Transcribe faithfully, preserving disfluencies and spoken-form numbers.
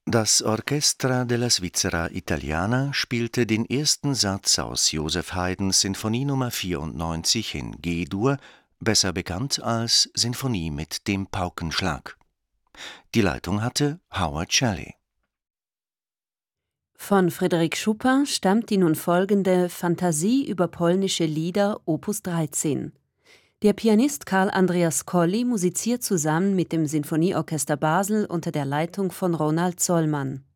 Das Orchestra della Svizzera Italiana spielte den ersten Satz aus Joseph Haydns Sinfonie Nummer vierundneunzig in G-Dur, besser bekannt als Sinfonie mit dem Paukenschlag. Die Leitung hatte Howard Shelley. Von Frédéric Chopin stammt die nun folgende Fantasie über polnische Lieder Opus dreizehn. Der Pianist Karl Andreas Colli musiziert zusammen mit dem Sinfonieorchester Basel unter der Leitung von Ronald Zollmann.